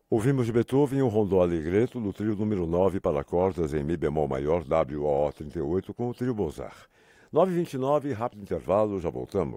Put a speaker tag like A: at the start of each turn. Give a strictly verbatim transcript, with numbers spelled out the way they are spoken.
A: Ouvimos de Beethoven o Rondó Allegretto do trio número nove para cordas em Mi bemol maior W O trinta e oito com o trio Mozart. nove e vinte e nove, rápido intervalo, já voltamos.